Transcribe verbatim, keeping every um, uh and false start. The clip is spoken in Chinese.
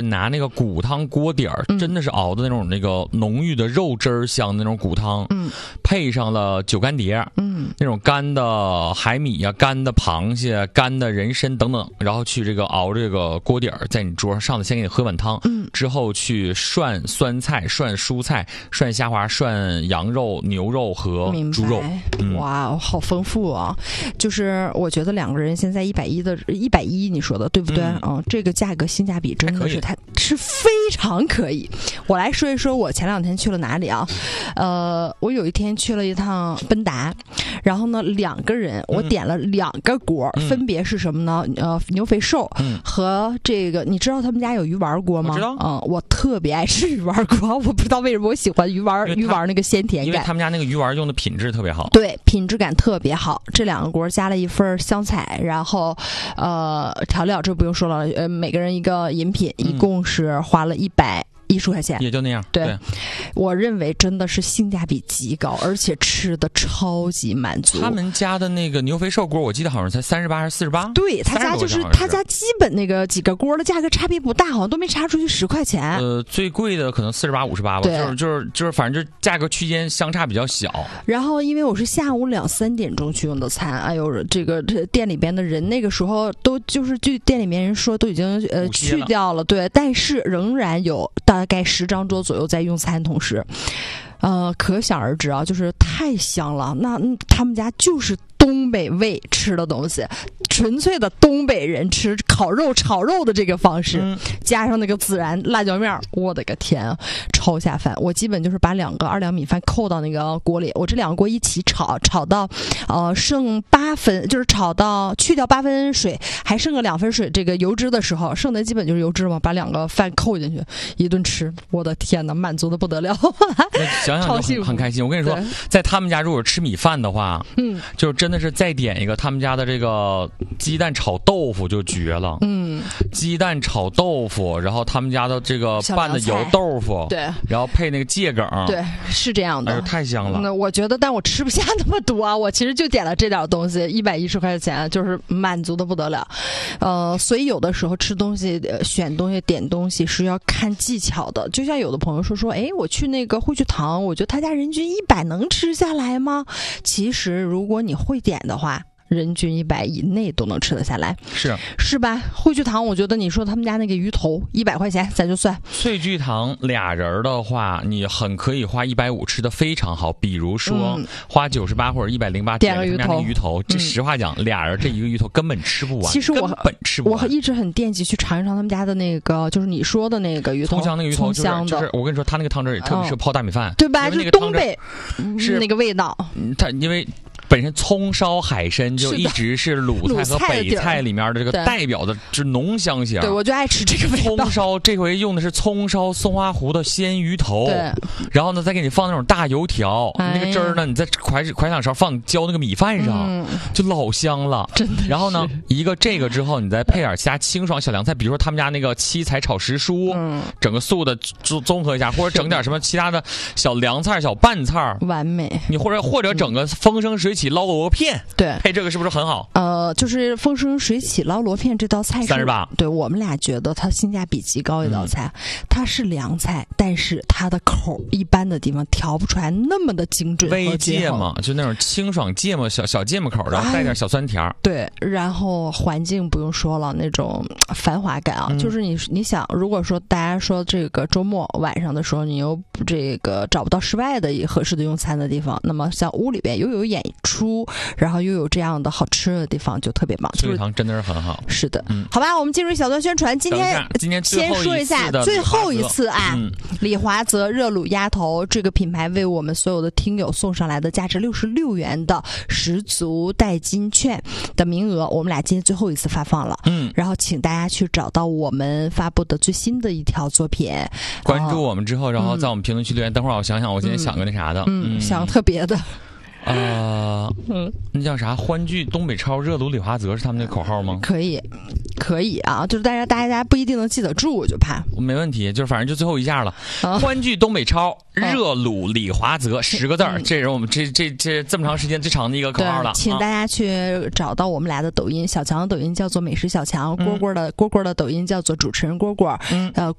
拿那个骨汤锅底儿、嗯，真的是熬的那种那个浓郁的肉汁儿香的那种骨汤，嗯，配上了酒干碟，嗯，那种干的海米呀、啊、干的螃蟹、干的人参等等，然后去这个熬这个锅底儿，在你桌上上的先给你喝碗汤，嗯，之后去涮酸菜、涮蔬菜、涮虾滑、涮羊肉、牛肉和猪肉， 嗯、哇，好丰富啊！就是我觉得两个人现在一百一的一百一，你说的对不对？嗯，嗯这个价格性价比真的是它是非常可以。我来说一说我前两天去了哪里啊？呃，我有一天去了一趟奔达，然后呢，两个人我点了两个锅，嗯、分别是什么呢？呃，牛肥瘦和这个，你知道他们家有鱼丸锅吗？ 我知道， 嗯，我特别爱吃鱼丸锅，我不知道为什么我喜欢鱼丸，鱼丸那个鲜甜感， 因为他们家那个鱼丸用的品质特别好， 对，品质感特别好。这两个锅加了一份香菜，然后呃调料这不用说了，呃每个人一个饮品，一共是花了一百。一十块钱也就那样， 对， 对我认为真的是性价比极高，而且吃的超级满足。 他们家的那个牛肥瘦锅，我记得好像才三十八还是四十八？ 对他家就是他家基本那个几个锅的价格差别不大，好像都没差出去十块钱。 呃，最贵的可能四十八、五十八吧，就是就是就是，反正就价格区间相差比较小。 然后因为我是下午两三点钟去用的餐，哎呦，这个这店里边的人那个时候都就是据店里面人说都已经呃去掉了，对，但是仍然有大概十张桌左右在用餐，同时，呃，可想而知啊，就是太香了。那、嗯、他们家就是东北味吃的东西，纯粹的东北人吃烤肉、炒肉的这个方式，嗯、加上那个孜然辣椒面，我的个天啊，超下饭！我基本就是把两个二两米饭扣到那个锅里，我这两个锅一起炒，炒到呃剩八分，就是炒到去掉八分水，还剩个两分水这个油脂的时候，剩的基本就是油脂嘛，把两个饭扣进去，一顿吃，我的天哪，满足的不得了！ 想想就 很, 很开心。我跟你说，在他们家如果吃米饭的话，嗯，就真的是再点一个他们家的这个鸡蛋炒豆腐就绝了。嗯，鸡蛋炒豆腐，然后他们家的这个拌的油豆腐， 对， 然后配那个芥梗， 对，是这样的， 哎呦，太香了。 那我觉得，但我吃不下那么多啊，我其实就点了这点东西，一百一十块钱，就是满足的不得了。呃，所以有的时候吃东西、选东西、点东西是要看技巧的。就像有的朋友说说，哎，我去那个汇聚堂，我觉得他家人均一百能吃下来吗？其实如果你会点的话，人均一百以内都能吃得下来， 是是吧？汇聚堂，我觉得你说他们家那个鱼头一百块钱，咱就算。 汇聚堂俩人的话，你很可以花一百五吃的非常好。比如说、嗯、花九十八或者一百零八点个鱼头， 鱼头，这实话讲，嗯、俩人这一个鱼头根本吃不完。 其实我根本吃不完。 我一直很惦记去尝一尝他们家的那个，就是你说的那个鱼头， 葱香那个鱼头，就是就是我跟你说，他那个汤汁也特别适合泡大米饭， 嗯、对吧？就是东北是那个味道。 它因为。本身葱烧海参就一直是鲁菜和北菜里面的这个代表的是浓香型。 对，我就爱吃这个味道。 葱烧这回用的是葱烧松花湖的鲜鱼头，对，然后呢再给你放那种大油条，哎、那个汁儿呢你在快快响勺放浇那个米饭上，嗯、就老香了， 真的。 然后呢一个这个之后，你再配点其他清爽小凉菜，比如说他们家那个七彩炒时蔬，嗯、整个素的综综合一下，或者整点什么其他的小凉菜、小拌菜， 完美。 你或者或者整个风生水起捞螺片， 对， 配这个是不是很好？ 呃，就是风生水起捞螺片这道菜三十八， 对我们俩觉得它性价比极高一道菜，嗯、它是凉菜，但是它的口一般的地方调不出来那么的精准。 微芥末就那种清爽芥末小小芥末口，然后带点小酸甜、哎。 对，然后环境不用说了，那种繁华感啊，嗯、就是你你想，如果说大家说这个周末晚上的时候，你又这个找不到室外的合适的用餐的地方，那么像屋里边又有演出。然后又有这样的好吃的地方，就特别棒。 汇聚堂真的是很好。 是的，嗯，好吧，我们进入一小段宣传。今天今天先说一下最后一次啊， 嗯、 李华泽热卤鸭头这个品牌为我们所有的听友送上来的价值六十六元的十足代金券的名额，我们俩今天最后一次发放了。嗯，然后请大家去找到我们发布的最新的一条作品， 关注我们之后，然后在我们评论区留言。嗯、等会儿我想想，我今天想个那啥的， 嗯，嗯想特别的。 呃，嗯，那叫啥？欢聚东北超热卤李华泽是他们那口号吗？ 可以，可以啊，就是大家大家不一定能记得住，我就怕。 没问题，就是反正就最后一下了。啊、欢聚东北超热卤李华泽十个字儿，嗯、这人我们这这这这么长时间最长的一个口号了。 请大家去找到我们俩的抖音，小强的抖音叫做美食小强，蝈蝈的蝈蝈的抖音叫做主持人蝈蝈，嗯、呃，